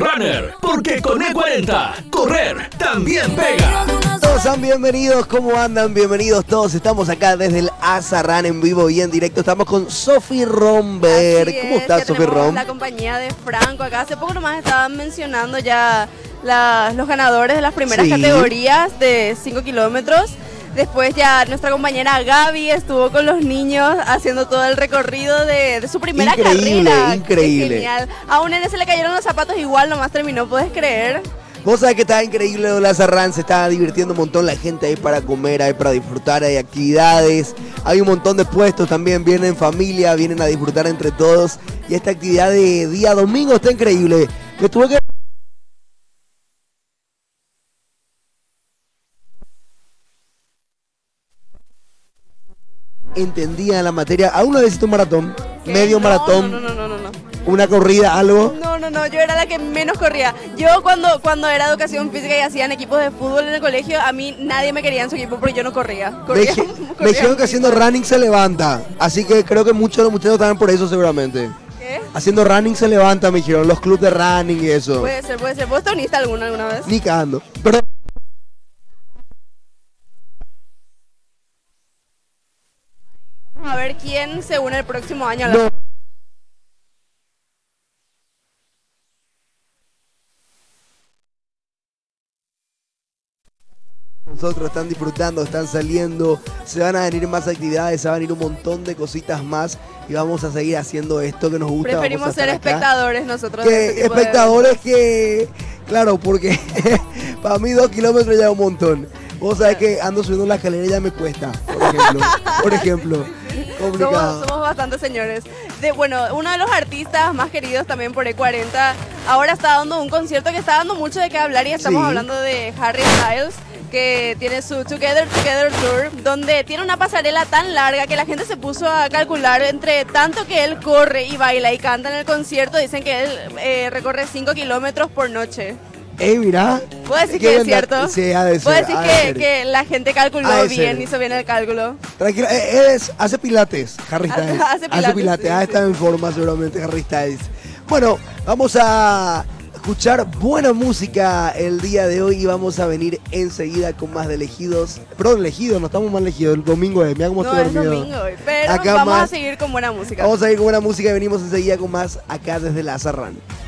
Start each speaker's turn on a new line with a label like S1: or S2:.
S1: Runner, porque con E40, correr también pega.
S2: Todos sean bienvenidos, ¿cómo andan? Bienvenidos todos, estamos acá desde el Azarrán en vivo y en directo. Estamos con Sofi Romberg. ¿Cómo estás, Sofi Rom?
S3: La compañía de Franco acá. Hace poco nomás estaban mencionando ya los ganadores de las primeras categorías de 5 kilómetros. Después ya nuestra compañera Gaby estuvo con los niños haciendo todo el recorrido de su primera carrera.
S2: Increíble.
S3: Genial. A un nene se le cayeron los zapatos igual, nomás terminó, ¿puedes creer?
S2: Vos sabés que está increíble el Azarrán, se está divirtiendo un montón la gente ahí para comer, ahí para disfrutar, hay actividades, hay un montón de puestos también, vienen familia, vienen a disfrutar entre todos y esta actividad de día domingo está increíble. Me tuve que... Entendía la materia. ¿Aún no necesito un maratón?
S3: ¿Qué?
S2: Medio maratón.
S3: No.
S2: Una corrida, algo.
S3: No, yo era la que menos corría. Yo cuando era educación física y hacían equipos de fútbol en el colegio, a mí nadie me quería en su equipo porque yo no corría.
S2: Me dijeron que haciendo running se levanta, así que creo que muchos de los muchachos están por eso seguramente.
S3: ¿Qué?
S2: Haciendo running se levanta, me dijeron, los clubes de running y eso.
S3: Puede ser. ¿Vos te uniste alguna vez?
S2: Ni cagando. Pero...
S3: Vamos a ver quién se une el próximo año a la...
S2: No. Nosotros están disfrutando, están saliendo, se van a venir más actividades, se van a venir un montón de cositas más y vamos a seguir haciendo esto que nos gusta.
S3: Preferimos ser espectadores nosotros.
S2: Que espectadores que, claro, porque para mí 2 kilómetros ya es un montón. Vos sabés que ando subiendo la escalera y ya me cuesta, por ejemplo. Complicado.
S3: Somos bastantes señores. Bueno, uno de los artistas más queridos también por E40 ahora está dando un concierto que está dando mucho de qué hablar y estamos hablando de Harry Styles, que tiene su Together Tour, donde tiene una pasarela tan larga que la gente se puso a calcular entre tanto que él corre y baila y canta en el concierto. Dicen que él recorre 5 kilómetros por noche.
S2: Mirá.
S3: ¿Puedo decir que es cierto?
S2: Sí, ha de ser.
S3: ¿Puedo decir que la gente calculó bien, hizo bien el cálculo?
S2: Tranquila, hace pilates, Harry Styles. Hace pilates,
S3: sí.
S2: Está en forma seguramente Harry Styles. Bueno, vamos a escuchar buena música el día de hoy y vamos a venir enseguida con más de Elegidos. Perdón, Elegidos, no estamos más elegidos, el domingo es, mira cómo estoy dormido.
S3: No es domingo hoy, pero
S2: acá
S3: vamos
S2: más,
S3: a seguir con buena música.
S2: Vamos a seguir con buena música y venimos enseguida con más acá desde la Azarrán.